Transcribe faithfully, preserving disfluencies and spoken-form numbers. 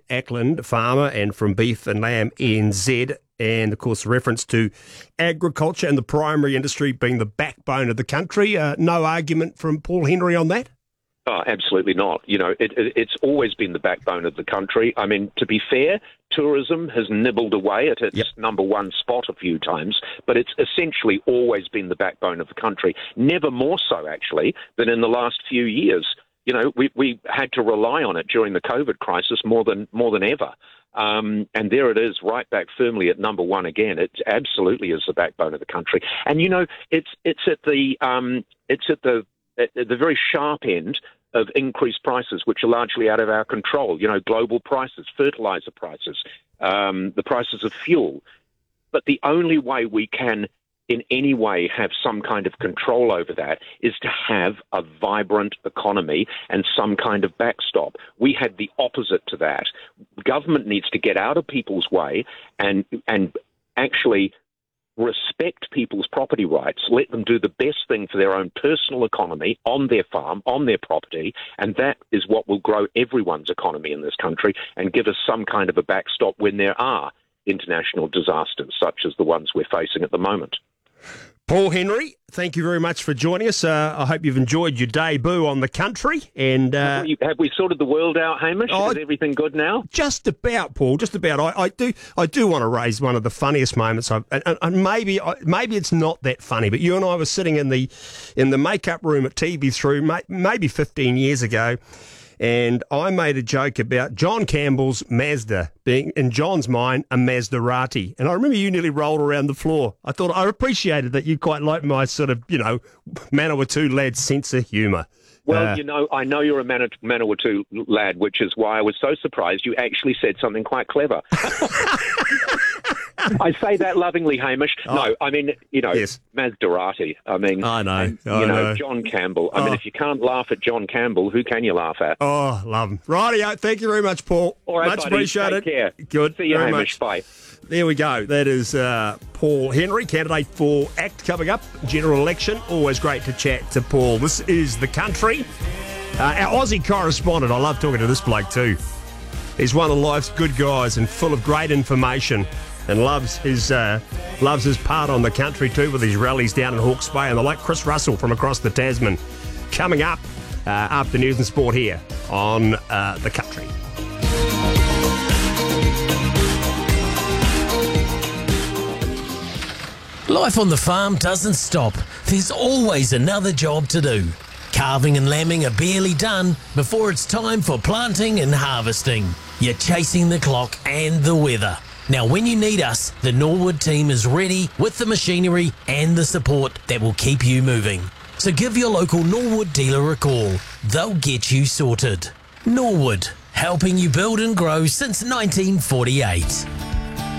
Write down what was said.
Ackland farmer and from Beef and Lamb N Z. And, of course, reference to agriculture and the primary industry being the backbone of the country. Uh, no argument from Paul Henry on that? Oh, absolutely not. You know, it, it, it's always been the backbone of the country. I mean, to be fair, tourism has nibbled away at its yep. number one spot a few times, but it's essentially always been the backbone of the country. Never more so, actually, than in the last few years. You know, we, we had to rely on it during the COVID crisis more than more than ever. Um, and there it is, right back firmly at number one again. It absolutely is the backbone of the country. And, you know, it's it's at the um, it's at the at the very sharp end of increased prices, which are largely out of our control. You know, global prices, fertilizer prices, um, the prices of fuel. But the only way we can in any way have some kind of control over that is to have a vibrant economy and some kind of backstop. We had the opposite to that. Government needs to get out of people's way and and actually respect people's property rights, let them do the best thing for their own personal economy on their farm, on their property, and that is what will grow everyone's economy in this country and give us some kind of a backstop when there are international disasters such as the ones we're facing at the moment. Paul Henry, thank you very much for joining us. Uh, I hope you've enjoyed your debut on The Country. And uh, have, we, have we sorted the world out, Hamish? Oh, is everything good now? Just about, Paul. Just about. I, I do. I do want to raise one of the funniest moments. I've, and, and maybe, maybe it's not that funny. But you and I were sitting in the in the makeup room at T V through maybe fifteen years ago. And I made a joke about John Campbell's Mazda being, in John's mind, a Maserati. And I remember you nearly rolled around the floor. I thought I appreciated that you quite liked my sort of, you know, Manawatu lad sense of humour. Well, uh, you know, I know you're a Mana- Manawatu lad, which is why I was so surprised you actually said something quite clever. I say that lovingly, Hamish. Oh. No, I mean, you know, yes. Maserati. I mean, I know. And, I you know, know, John Campbell. I oh. mean, if you can't laugh at John Campbell, who can you laugh at? Oh, love him. Rightio. Thank you very much, Paul. All right, much buddy. appreciated. Take care. Good. See you, very Hamish. Much. Bye. There we go. That is uh, Paul Henry, candidate for ACT coming up, general election. Always great to chat to Paul. This is The Country. Uh, our Aussie correspondent, I love talking to this bloke too. He's one of life's good guys and full of great information and loves his uh, loves his part on The Country too with his rallies down in Hawke's Bay and the like. Chris Russell from across the Tasman coming up uh, after News and Sport here on uh, The Country. Life on the farm doesn't stop. There's always another job to do. Calving and lambing are barely done before it's time for planting and harvesting. You're chasing the clock and the weather. Now, when you need us, the Norwood team is ready with the machinery and the support that will keep you moving. So give your local Norwood dealer a call. They'll get you sorted. Norwood, helping you build and grow since nineteen forty-eight.